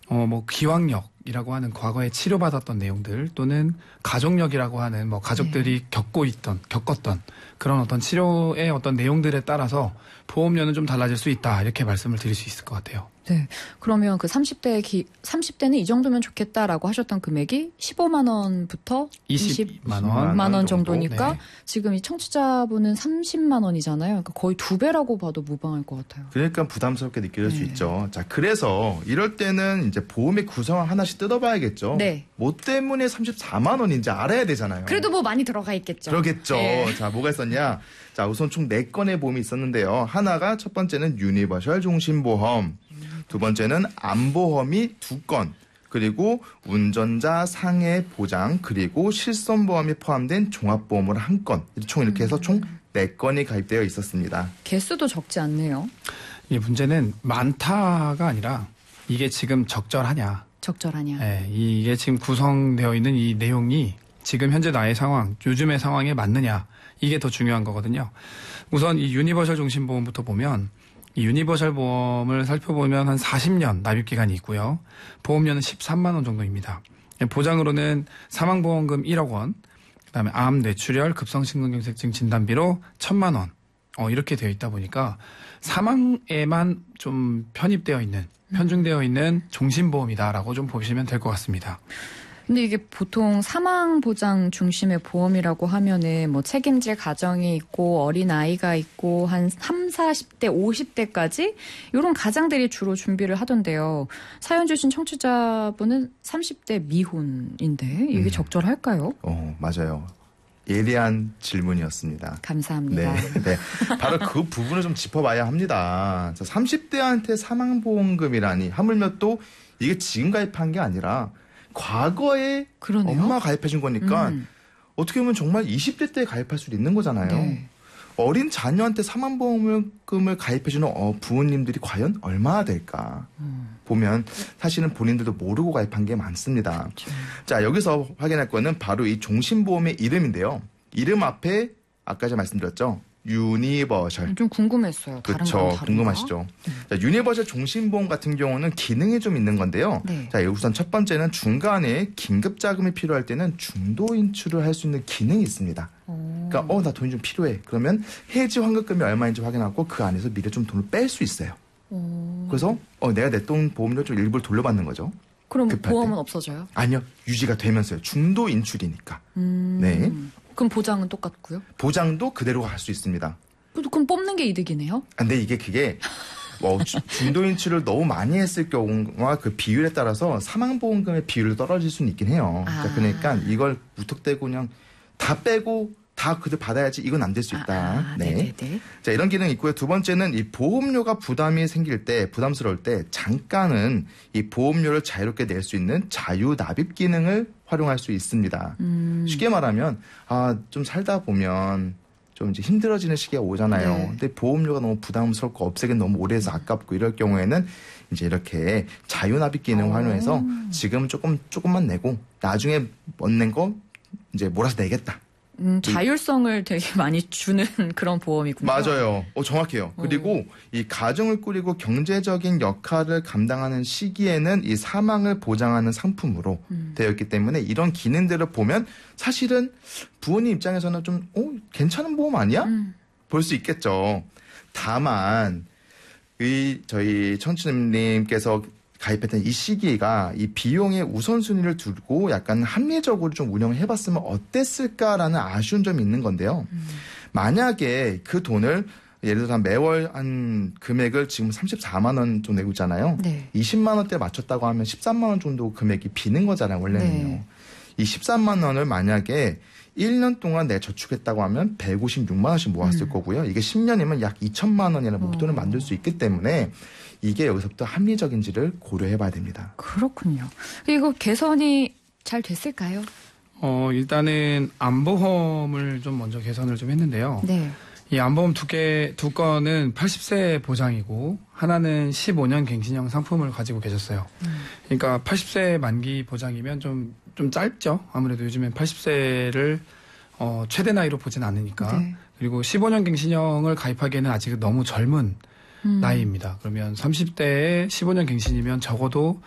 뭐 기왕력이라고 하는 과거에 치료받았던 내용들 또는 가족력이라고 하는 뭐 가족들이 겪었던 그런 어떤 치료의 어떤 내용들에 따라서 보험료는 좀 달라질 수 있다 이렇게 말씀을 드릴 수 있을 것 같아요. 네. 그러면 그 30대는 이 정도면 좋겠다라고 하셨던 금액이 15만 원부터 20만 원 정도니까 네. 지금 이 청취자분은 30만 원이잖아요. 그러니까 거의 2배라고 봐도 무방할 것 같아요. 그러니까 부담스럽게 느껴질 수 있죠. 자, 그래서 이럴 때는 이제 보험의 구성을 하나씩 뜯어봐야겠죠. 네. 뭐 때문에 34만 원인지 알아야 되잖아요. 그래도 뭐 많이 들어가 있겠죠. 그러겠죠. 네. 자, 뭐가 있었냐? 자, 우선 총 4건의 보험이 있었는데요. 하나가 첫 번째는 유니버셜 종신보험. 두 번째는 암보험이 2건, 그리고 운전자 상해 보장, 그리고 실손보험이 포함된 종합보험으로 1건. 총 이렇게 해서 총 4건이 가입되어 있었습니다. 개수도 적지 않네요. 이 문제는 많다가 아니라 이게 지금 적절하냐. 적절하냐. 네, 이게 지금 구성되어 있는 이 내용이 지금 현재 나의 상황, 요즘의 상황에 맞느냐. 이게 더 중요한 거거든요. 우선 이 유니버셜 종신보험부터 보면 이 유니버셜 보험을 살펴보면 한 40년 납입기간이 있고요. 보험료는 13만 원 정도입니다. 보장으로는 사망보험금 1억 원, 그다음에 암, 뇌출혈, 급성심근경색증 진단비로 1,000만 원 이렇게 되어 있다 보니까 사망에만 좀 편중되어 있는 종신보험이다라고 좀 보시면 될 것 같습니다. 근데 이게 보통 사망보장 중심의 보험이라고 하면은 뭐 책임질 가정이 있고 어린 아이가 있고 한 3, 40대, 50대까지 이런 가장들이 주로 준비를 하던데요. 사연 주신 청취자분은 30대 미혼인데 이게 적절할까요? 맞아요. 예리한 질문이었습니다. 감사합니다. 네. 바로 그 부분을 좀 짚어봐야 합니다. 30대한테 사망보험금이라니 하물며 또 이게 지금 가입한 게 아니라 과거에 그러네요. 엄마 가입해 준 거니까 어떻게 보면 정말 20대 때 가입할 수도 있는 거잖아요. 네. 어린 자녀한테 사망보험금을 가입해 주는 부모님들이 과연 얼마나 될까 보면 사실은 본인들도 모르고 가입한 게 많습니다. 그렇죠. 자, 여기서 확인할 거는 바로 이 종신보험의 이름인데요. 이름 앞에 아까 제가 말씀드렸죠. 유니버셜. 좀 궁금했어요. 다른 그렇죠. 건 다른가? 궁금하시죠. 자, 유니버셜 종신보험 같은 경우는 기능이 좀 있는 건데요. 네. 자, 우선 첫 번째는 중간에 긴급 자금이 필요할 때는 중도 인출을 할 수 있는 기능이 있습니다. 그러니까 나 돈이 좀 필요해. 그러면 해지 환급금이 얼마인지 확인하고 그 안에서 미리 좀 돈을 뺄 수 있어요. 그래서 내가 냈던 보험료 좀 일부를 돌려받는 거죠. 그럼 급할 보험은 때. 없어져요? 아니요. 유지가 되면서요. 중도 인출이니까. 네. 그럼 보장은 똑같고요? 보장도 그대로 갈 수 있습니다. 그럼 뽑는 게 이득이네요? 근데 그게 중도 인출을 너무 많이 했을 경우와 그 비율에 따라서 사망보험금의 비율이 떨어질 수는 있긴 해요. 그러니까 이걸 무턱대고 그냥 다 빼고 다 그대로 받아야지 이건 안 될 수 있다. 네. 네네네. 자, 이런 기능이 있고요. 두 번째는 이 보험료가 부담스러울 때 잠깐은 이 보험료를 자유롭게 낼 수 있는 자유 납입 기능을 활용할 수 있습니다. 쉽게 말하면 좀 살다 보면 좀 이제 힘들어지는 시기가 오잖아요. 네. 근데 보험료가 너무 부담스럽고 없애긴 너무 오래 해서 아깝고 이럴 경우에는 이제 이렇게 자유 납입 기능을 활용해서 지금 조금만 내고 나중에 못 낸 거 이제 몰아서 내겠다. 자율성을 되게 많이 주는 그런 보험이군요. 맞아요. 정확해요. 그리고 이 가정을 꾸리고 경제적인 역할을 감당하는 시기에는 이 사망을 보장하는 상품으로 되어 있기 때문에 이런 기능들을 보면 사실은 부모님 입장에서는 좀 괜찮은 보험 아니야? 볼 수 있겠죠. 다만 저희 청취자님께서 가입했던 이 시기가 이 비용의 우선순위를 두고 약간 합리적으로 좀 운영을 해봤으면 어땠을까라는 아쉬운 점이 있는 건데요. 만약에 그 돈을 예를 들어서 매월 한 금액을 지금 34만 원 좀 내고 있잖아요. 네. 20만 원대 맞췄다고 하면 13만 원 정도 금액이 비는 거잖아요, 원래는요. 네. 이 13만 원을 만약에 1년 동안 내 저축했다고 하면 156만 원씩 모았을 거고요. 이게 10년이면 약 2천만 원이라는 목돈을 만들 수 있기 때문에 이게 여기서부터 합리적인지를 고려해봐야 됩니다. 그렇군요. 이거 개선이 잘 됐을까요? 일단은 암보험을 좀 먼저 개선을 좀 했는데요. 네. 이 암보험 두 건은 80세 보장이고 하나는 15년 갱신형 상품을 가지고 계셨어요. 그러니까 80세 만기 보장이면 좀 짧죠. 아무래도 요즘엔 80세를 최대 나이로 보진 않으니까. 네. 그리고 15년 갱신형을 가입하기에는 아직 너무 젊은 나이입니다. 그러면 30대에 15년 갱신이면 적어도